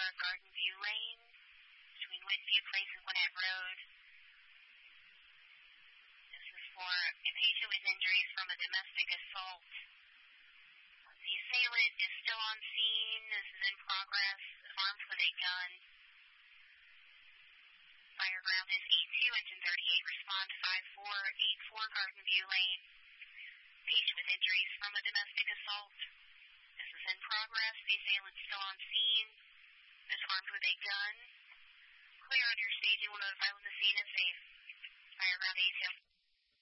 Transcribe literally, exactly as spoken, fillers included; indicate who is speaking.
Speaker 1: Garden View Lane between Whitview Place and Gwinnett Road. This is for a patient with injuries from a domestic assault. The assailant is still on scene. This is in progress. Armed with a gun. Fireground is eight two, engine thirty-eight, respond five four eight four Garden View Lane. Patient with injuries from a domestic assault. This is in progress. The assailant is still on scene. Is armed with a gun. Clear on your staging. We'll notify when the scene is safe. Fireground eight two.